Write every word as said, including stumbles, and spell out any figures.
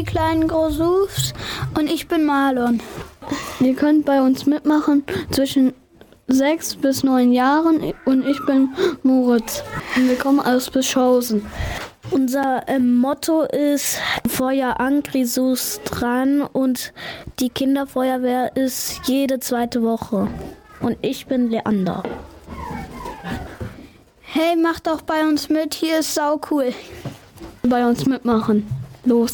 kleinen Grosus und ich bin Marlon. Ihr könnt bei uns mitmachen zwischen sechs bis neun Jahren und ich bin Moritz. Und wir kommen aus Bischhausen. Unser ähm, Motto ist Feuer an, Grisus dran und die Kinderfeuerwehr ist jede zweite Woche. Und ich bin Leander. Hey, macht doch bei uns mit, hier ist sau cool. Bei uns mitmachen. Los.